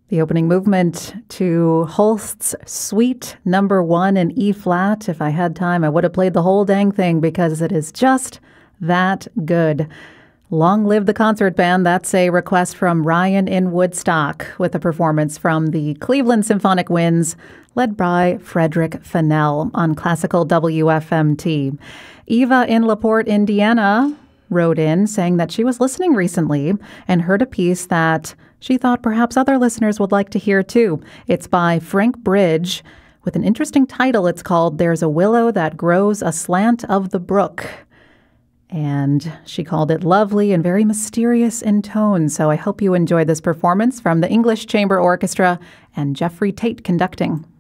The opening movement to Holst's Suite Number 1 in E-flat. If I had time, I would have played the whole dang thing because it is just that good. Long live the concert band. That's a request from Ryan in Woodstock with a performance from the Cleveland Symphonic Winds, led by Frederick Fennell on Classical WFMT. Eva in LaPorte, Indiana, wrote in saying that she was listening recently and heard a piece that she thought perhaps other listeners would like to hear too. It's by Frank Bridge with an interesting title. It's called There's a Willow That Grows Aslant of the Brook. And she called it lovely and very mysterious in tone. So I hope you enjoy this performance from the English Chamber Orchestra and Jeffrey Tate conducting.